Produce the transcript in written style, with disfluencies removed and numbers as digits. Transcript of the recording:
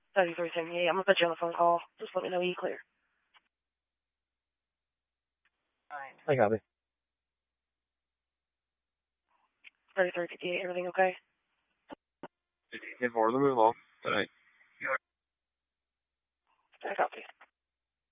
3378. I'm gonna put you on the phone call. Just let me know when you clear. I copy. 3358. Everything okay? Get forward the move off tonight. I copy.